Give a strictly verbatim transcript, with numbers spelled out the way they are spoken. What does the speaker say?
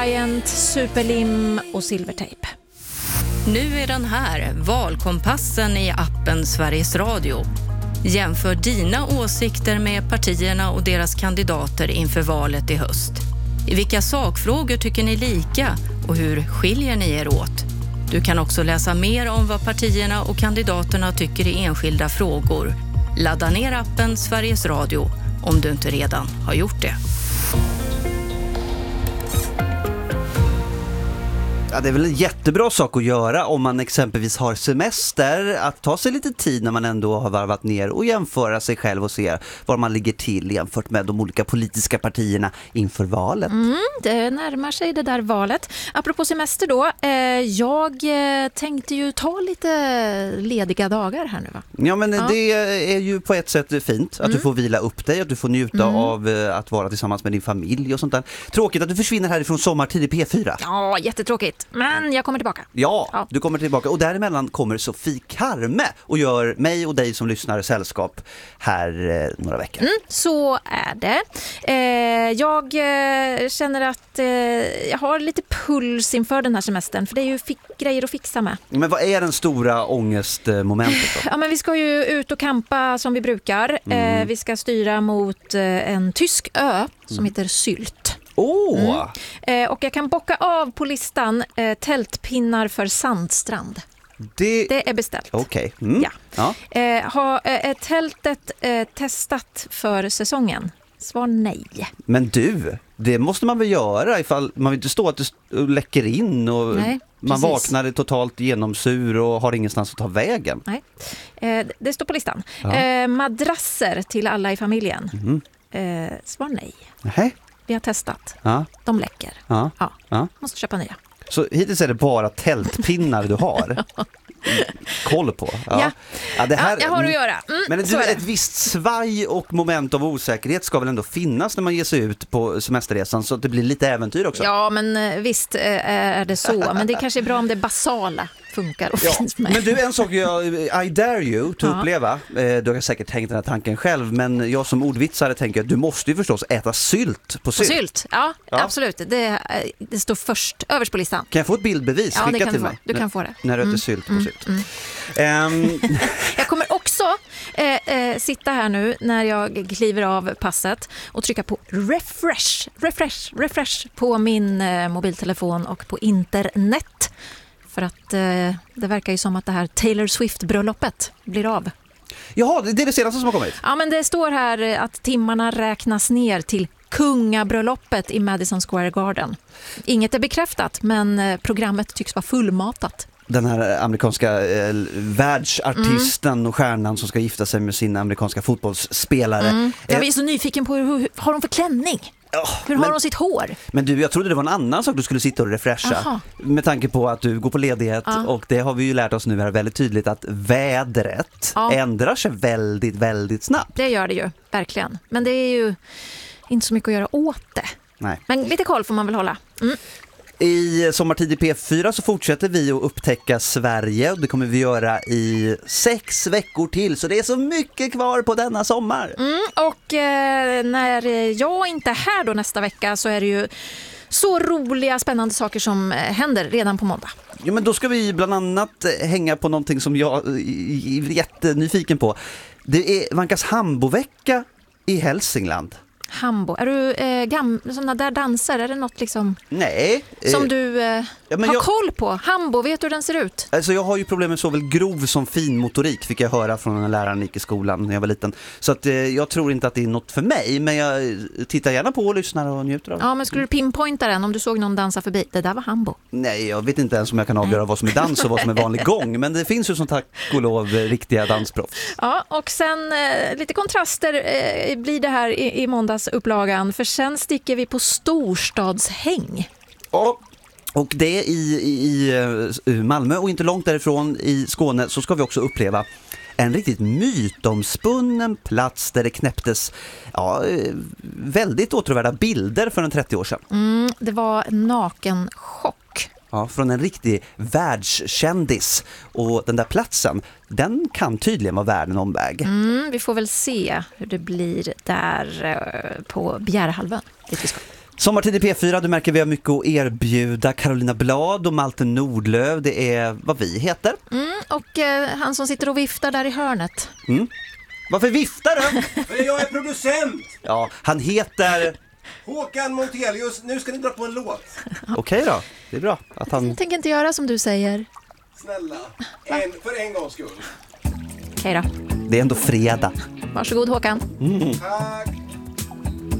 Giant, Superlim och Silvertape. Nu är den här, valkompassen i appen Sveriges Radio. Jämför dina åsikter med partierna och deras kandidater inför valet i höst. I vilka sakfrågor tycker ni lika och hur skiljer ni er åt? Du kan också läsa mer om vad partierna och kandidaterna tycker i enskilda frågor. Ladda ner appen Sveriges Radio om du inte redan har gjort det. Ja, det är väl en jättebra sak att göra om man exempelvis har semester, att ta sig lite tid när man ändå har varvat ner och jämföra sig själv och se var man ligger till jämfört med de olika politiska partierna inför valet. Mm, det närmar sig det där valet. Apropå semester då, eh, jag eh, tänkte ju ta lite lediga dagar här nu, va? Ja, men ja. det är ju på ett sätt fint att mm. du får vila upp dig, att du får njuta mm. av eh, att vara tillsammans med din familj och sånt där. Tråkigt att du försvinner härifrån sommartid i P fyra. Ja, jättetråkigt. Men jag kommer tillbaka. Ja, ja, du kommer tillbaka. Och däremellan kommer Sofie Karme och gör mig och dig som lyssnar sällskap här eh, några veckor. Mm, så är det. Eh, jag eh, känner att eh, jag har lite puls inför den här semestern. För det är ju fi- grejer att fixa med. Men vad är den stora ångestmomentet då? Ja, men vi ska ju ut och campa som vi brukar. Mm. Eh, vi ska styra mot eh, en tysk ö som mm. heter Sylt. Oh. Mm. Eh, och jag kan bocka av på listan eh, tältpinnar för Sandstrand. Det, det är beställt. Okej. Okay. Mm. Ja. Ja. Eh, har eh, tältet eh, testat för säsongen? Svar nej. Men du, det måste man väl göra ifall man vill inte stå att det läcker in och nej, man vaknar totalt genomsur och har ingenstans att ta vägen. Nej, eh, det står på listan. Ja. Eh, madrasser till alla i familjen. Mm. Eh, svar nej. Nej. Vi har testat. Ja. De läcker. Ja. Ja. Ja. Måste köpa nya. Så hittills är det bara tältpinnar du har koll på. Ja. Ja. Ja, det här, ja, jag har att göra. Mm, men du, ett visst svaj och moment av osäkerhet ska väl ändå finnas när man ger sig ut på semesterresan så att det blir lite äventyr också. Ja, men visst är det så. Men det kanske är bra om det basala funkar och ja. finns med. Men du, en sak jag, I dare you to ja. uppleva, du har säkert tänkt den här tanken själv, men jag som ordvitsare tänker att du måste ju förstås äta sylt på sylt. På sylt, ja, ja. absolut. Det, det står först överst på listan. Kan jag få ett bildbevis? Ja, Skicka det kan till du mig. få. Du kan få det. När du äter mm. sylt på mm. sylt. Mm. Um. Jag kommer också eh, eh, sitta här nu när jag kliver av passet och trycka på refresh, refresh, refresh på min eh, mobiltelefon och på internet. För att eh, det verkar ju som att det här Taylor Swift-bröllopet blir av. Jaha, det är det senaste som har kommit. Ja, men det står här att timmarna räknas ner till kungabröllopet i Madison Square Garden. Inget är bekräftat, men programmet tycks vara fullmatat. Den här amerikanska eh, världsartisten mm. och stjärnan som ska gifta sig med sin amerikanska fotbollsspelare. Mm. Jag är så nyfiken på hur, hur har de för klänning? Oh, hur har men, de sitt hår? Men du, jag trodde det var en annan sak du skulle sitta och refresha. Aha. Med tanke på att du går på ledighet ah. och det har vi ju lärt oss nu här väldigt tydligt att vädret ah. ändrar sig väldigt, väldigt snabbt. Det gör det ju, verkligen. Men det är ju inte så mycket att göra åt det. Nej. Men lite koll får man väl hålla. Mm. I Sommartid i P fyra så fortsätter vi att upptäcka Sverige och det kommer vi göra i sex veckor till. Så det är så mycket kvar på denna sommar. Mm, och eh, när jag inte är här då nästa vecka så är det ju så roliga, spännande saker som händer redan på måndag. Ja, men då ska vi bland annat hänga på någonting som jag är jättenyfiken på. Det är Vankas Hambo-vecka i Hälsingland. Hambo. Är du eh, gam- sådana där danser? Är det något liksom Nej, som eh, du eh, ja, har jag, koll på? Hambo, vet du hur den ser ut? Alltså jag har ju problem med såväl grov som fin motorik, fick jag höra från en lärare gick i skolan när jag var liten. Så att, eh, jag tror inte att det är något för mig, men jag tittar gärna på och lyssnar och njuter av det. Ja, men skulle du pinpointa den om du såg någon dansa förbi? Det där var Hambo. Nej, jag vet inte ens om jag kan avgöra vad som är dans och vad som är vanlig gång, men det finns ju som tack och lov riktiga dansproffs. Ja, och sen eh, lite kontraster eh, blir det här i, i måndagsupplagan. För sen sticker vi på storstadshäng. Ja, och det i, i, i Malmö och inte långt därifrån i Skåne så ska vi också uppleva en riktigt mytomspunnen plats där det knäpptes ja, väldigt återvärda bilder för en trettio år sedan. Mm, det var naken chock. Ja, från en riktig världskändis. Och den där platsen, den kan tydligen vara värd en omväg. Mm, vi får väl se hur det blir där på Bjärehalvön. Sommartid i P fyra, du märker vi har mycket att erbjuda. Carolina Blad och Malte Nordlöf, det är vad vi heter. Mm, och eh, han som sitter och viftar där i hörnet. Mm. Varför viftar du? För jag är producent! Ja, han heter... Håkan Montelius, nu ska ni dra på en låt. Okej då, det är bra att han... Jag tänker inte göra som du säger. Snälla, en, för en gångs skull. Okej då. Det är ändå fredag. Varsågod Håkan. Mm. Tack!